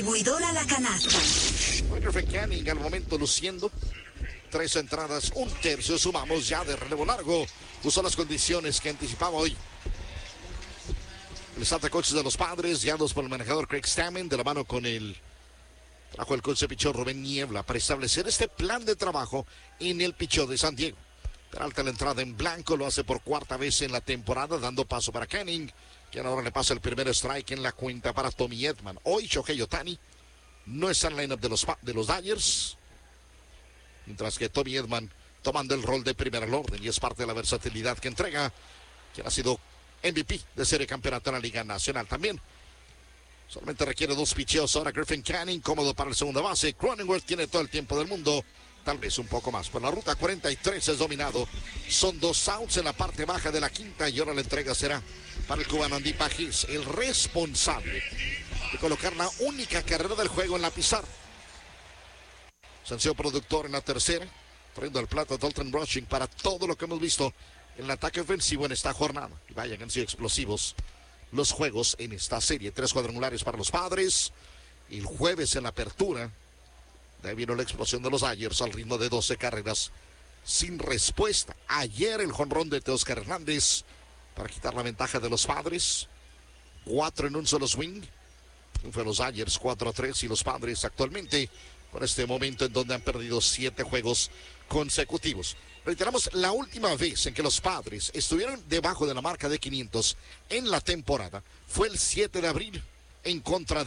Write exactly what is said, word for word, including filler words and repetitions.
Distribuidora La Canasta. Griffin Canning al momento luciendo. Tres entradas, un tercio, sumamos ya de relevo largo. Usó las condiciones que anticipaba hoy. El staff de coaches de los Padres, guiados por el manejador Craig Stammen, de la mano con el trajo el coach de pichón Rubén Niebla para establecer este plan de trabajo en el pichón de San Diego. Peralta la entrada en blanco, lo hace por cuarta vez en la temporada, dando paso para Canning, quien ahora le pasa el primer strike en la cuenta para Tommy Edman. Hoy Shohei Ohtani no está en la line-up de los, de los Dodgers, mientras que Tommy Edman tomando el rol de primera al orden y es parte de la versatilidad que entrega, quien ha sido M V P de serie campeonato en la Liga Nacional también. Solamente requiere dos picheos ahora Griffin Canning, cómodo para el segunda base. Cronenworth tiene todo el tiempo del mundo, tal vez un poco más. Por la ruta cuarenta y tres es dominado. Son dos outs en la parte baja de la quinta y ahora la entrega será para el cubano Andy Pajís, el responsable de colocar la única carrera del juego en la pizarra. Sanción productor en la tercera, trayendo al plato Dalton Rushing para todo lo que hemos visto en el ataque ofensivo en esta jornada. Y vaya que han sido explosivos los juegos en esta serie. Tres cuadrangulares para los Padres. El jueves en la apertura, de ahí vino la explosión de los Dodgers al ritmo de doce carreras sin respuesta. Ayer el jonrón de Teoscar Hernández para quitar la ventaja de los Padres. Cuatro en un solo swing. Fue los Dodgers cuatro a tres y los Padres actualmente por este momento en donde han perdido siete juegos consecutivos. Reiteramos, la última vez en que los Padres estuvieron debajo de la marca de quinientos en la temporada fue el siete de abril en contra de